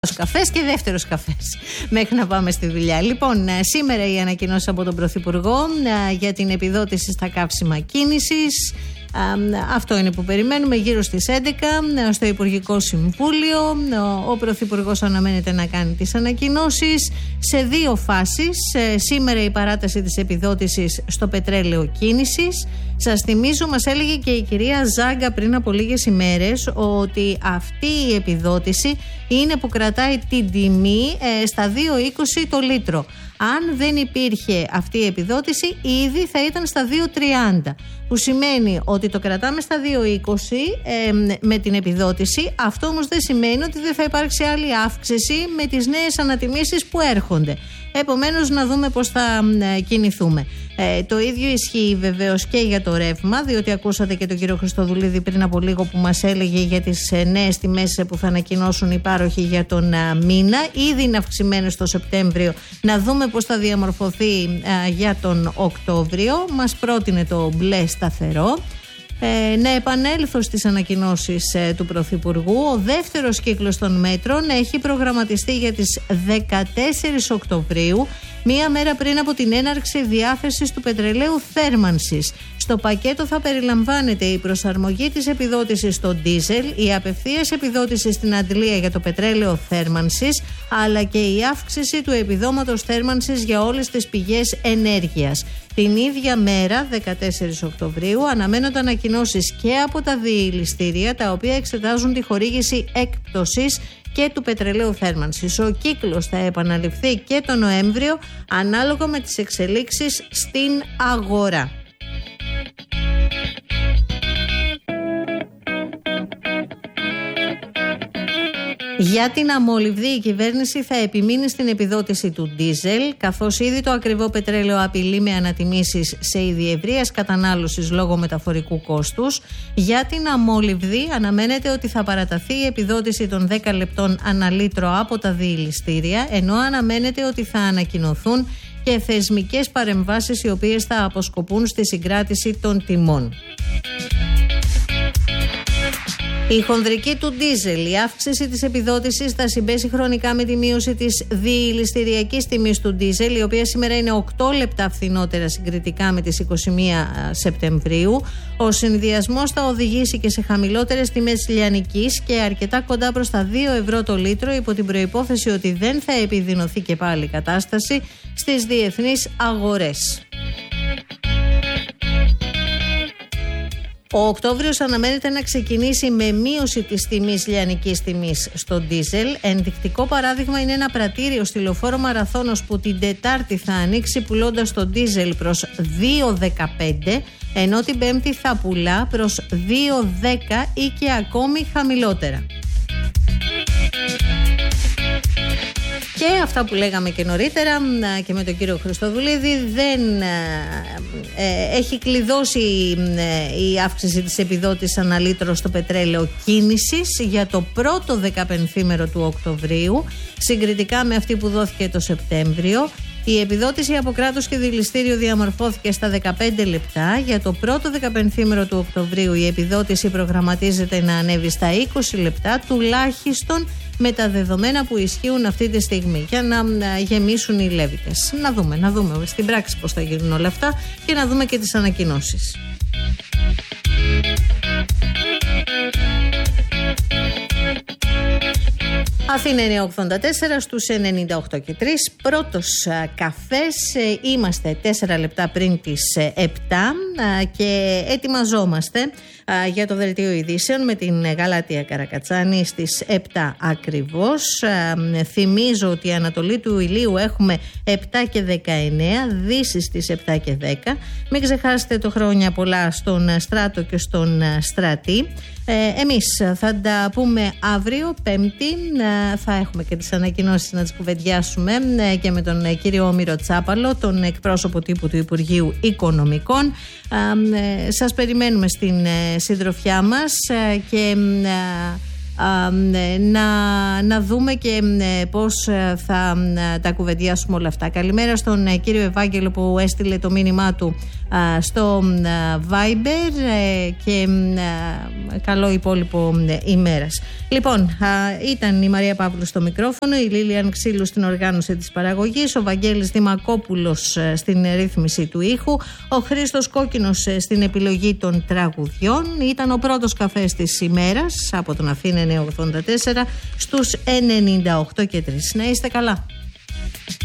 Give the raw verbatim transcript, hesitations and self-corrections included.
Καφές και δεύτερος καφές μέχρι να πάμε στη δουλειά. Λοιπόν, σήμερα η ανακοινώση από τον Πρωθυπουργό για την επιδότηση στα καύσιμα κίνησης. Αυτό είναι που περιμένουμε γύρω στις έντεκα στο Υπουργικό Συμβούλιο. Ο Πρωθυπουργός αναμένεται να κάνει τις ανακοινώσεις σε δύο φάσεις. Σήμερα η παράταση της επιδότησης στο πετρέλαιο κίνησης. Σας θυμίζω, μας έλεγε και η κυρία Ζάγκα πριν από λίγες ημέρες ότι αυτή η επιδότηση είναι που κρατάει την τιμή στα δύο είκοσι το λίτρο. Αν δεν υπήρχε αυτή η επιδότηση, ήδη θα ήταν στα δύο τριάντα. Που σημαίνει ότι το κρατάμε στα δύο είκοσι ε, με την επιδότηση. Αυτό όμως δεν σημαίνει ότι δεν θα υπάρξει άλλη αύξηση με τις νέες ανατιμήσεις που έρχονται. Επομένως, να δούμε πώς θα ε, κινηθούμε. Ε, το ίδιο ισχύει βεβαίως και για το ρεύμα, διότι ακούσατε και τον κύριο Χριστοδουλίδη πριν από λίγο που μας έλεγε για τις ε, νέες τιμές που θα ανακοινώσουν οι πάροχοι για τον ε, μήνα. Ήδη είναι αυξημένες το Σεπτέμβριο. Να δούμε πώς θα διαμορφωθεί ε, για τον Οκτώβριο. Μας πρότεινε το μπλε σταθερό. Ε, να επανέλθω στις ανακοινώσεις ε, του Πρωθυπουργού. Ο δεύτερος κύκλος των μέτρων έχει προγραμματιστεί για τις δεκατέσσερις Οκτωβρίου, μία μέρα πριν από την έναρξη διάθεσης του πετρελαίου θέρμανσης. Στο πακέτο θα περιλαμβάνεται η προσαρμογή της επιδότησης στο ντίζελ, η απευθείας επιδότηση στην αντλία για το πετρέλαιο θέρμανσης, αλλά και η αύξηση του επιδόματος θέρμανσης για όλες τις πηγές ενέργειας. Την ίδια μέρα, δεκατέσσερις Οκτωβρίου, αναμένονται ανακοινώσεις και από τα διελιστήρια, τα οποία εξετάζουν τη χορήγηση έκπτωσης και του πετρελαίου θέρμανσης. Ο κύκλος θα επαναληφθεί και το Νοέμβριο, ανάλογα με τις εξελίξεις στην αγορά. Για την αμόλυβδη, η κυβέρνηση θα επιμείνει στην επιδότηση του ντίζελ, καθώς ήδη το ακριβό πετρέλαιο απειλεί με ανατιμήσεις σε είδη ευρείας κατανάλωσης λόγω μεταφορικού κόστους. Για την αμόλυβδη, αναμένεται ότι θα παραταθεί η επιδότηση των δέκα λεπτών ανά λίτρο από τα διελιστήρια, ενώ αναμένεται ότι θα ανακοινωθούν και θεσμικές παρεμβάσεις οι οποίες θα αποσκοπούν στη συγκράτηση των τιμών. Η χονδρική του ντίζελ, η αύξηση της επιδότησης θα συμπέσει χρονικά με τη μείωση της διελιστηριακής τιμής του ντίζελ, η οποία σήμερα είναι οκτώ λεπτά φθηνότερα συγκριτικά με τις είκοσι μία Σεπτεμβρίου. Ο συνδυασμός θα οδηγήσει και σε χαμηλότερες τιμές λιανικής και αρκετά κοντά προς τα δύο ευρώ το λίτρο, υπό την προϋπόθεση ότι δεν θα επιδεινωθεί και πάλι η κατάσταση στις διεθνείς αγορές. Ο Οκτώβριος αναμένεται να ξεκινήσει με μείωση της τιμής λιανικής τιμής στο ντίζελ. Ενδεικτικό παράδειγμα είναι ένα πρατήριο στη Λεωφόρο Μαραθώνος που την Τετάρτη θα ανοίξει πουλώντας το ντίζελ προς δύο δεκαπέντε, ενώ την Πέμπτη θα πουλά προς δύο δέκα ή και ακόμη χαμηλότερα. Και αυτά που λέγαμε και νωρίτερα και με τον κύριο Χριστοδουλίδη, δεν ε, έχει κλειδώσει ε, η αύξηση της επιδότησης ανά λίτρο στο πετρέλαιο κίνησης για το πρώτο δεκαπενθήμερο του Οκτωβρίου, συγκριτικά με αυτή που δόθηκε το Σεπτέμβριο. Η επιδότηση από κράτος και διελιστήριο διαμορφώθηκε στα δεκαπέντε λεπτά. Για το πρώτο δεκαπενθήμερο του Οκτωβρίου η επιδότηση προγραμματίζεται να ανέβει στα είκοσι λεπτά, τουλάχιστον με τα δεδομένα που ισχύουν αυτή τη στιγμή, για να γεμίσουν οι λέβητες. Να δούμε, να δούμε στην πράξη πώς θα γίνουν όλα αυτά και να δούμε και τις ανακοινώσεις. Αθήνα εννιακόσια ογδόντα τέσσερα στους ενενήντα οκτώ και τρία. Πρώτος α, καφές. Ε, είμαστε τέσσερα λεπτά πριν τις ε, επτά α, και ετοιμαζόμαστε α, για το δελτίο ειδήσεων με την Γαλάτια Καρακατσάνη στις επτά ακριβώς. Α, θυμίζω ότι η Ανατολή του ηλίου έχουμε επτά και δεκαεννέα, Δύση στις επτά και δέκα. Μην ξεχάσετε το χρόνια πολλά στον Στράτο και στον Στρατή. Ε, εμείς θα τα πούμε αύριο, Πέμπτη. Ε, θα έχουμε και τις ανακοινώσεις να τις κουβεντιάσουμε ε, και με τον ε, κύριο Όμηρο Τσάπαλο, τον εκπρόσωπο τύπου του Υπουργείου Οικονομικών. Ε, ε, σας περιμένουμε στην ε, συντροφιά μας ε, και... Ε, να, να δούμε και πώς θα τα κουβεντιάσουμε όλα αυτά. Καλημέρα στον κύριο Ευάγγελο που έστειλε το μήνυμά του στο Viber και καλό υπόλοιπο ημέρας. Λοιπόν, ήταν η Μαρία Παύλου στο μικρόφωνο, η Λίλιαν Ξύλου στην οργάνωση της παραγωγής, ο Βαγγέλης Δημακόπουλος στην ρύθμιση του ήχου, ο Χρήστος Κόκκινος στην επιλογή των τραγουδιών. Ήταν ο πρώτος καφές της ημέρας από τον Αθήνα εννιακόσια ογδόντα τέσσερα στους ενενήντα οκτώ και τρία. Να είστε καλά.